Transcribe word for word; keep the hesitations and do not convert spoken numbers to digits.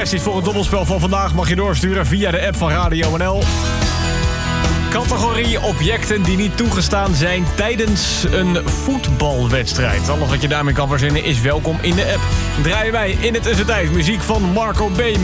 suggesties voor het dobbelspel van vandaag mag je doorsturen via de app van Radio N L. Categorie objecten die niet toegestaan zijn tijdens een voetbalwedstrijd. Alles wat je daarmee kan verzinnen is welkom in de app. Draaien wij in het tussentijd muziek van Marco B.